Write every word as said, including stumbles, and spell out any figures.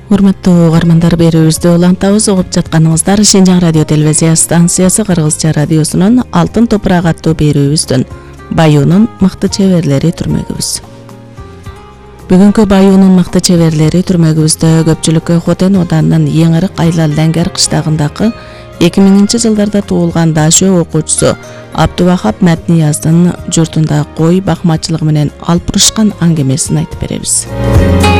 Урматтуу угармандар, берүүбүздү улантабыз. Угуп жатканыңыздар Шинжаң радио телевизия станциясы Кыргызча радиосунун Алтын топурак аттуу берүүбүздүн Баюунун мыкты чеберлери түрмөгүбүз. Бүгүнкү Баюунун мыкты чеберлери түрмөгүбүздө көпчүлүккө Хотен оданынын эң ырык Айла Ләңгер кыштагындагы эки миңинчи жылдарда туулган Дашөө окуучусу Абдубахап Мәтнияздын журтунда кой бакмачылыгы менен алып урушкан аңгемесин айтып беребиз.